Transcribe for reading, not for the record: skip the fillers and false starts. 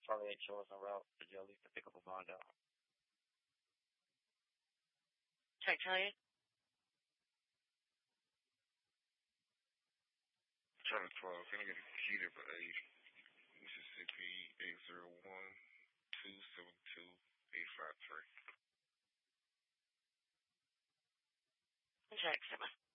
probably a chosen route for Jelly to pick up a bond out. Check, Charlie. Charlie 12, can I get a Keter for 8? Mississippi 801-272-853. Check, 7.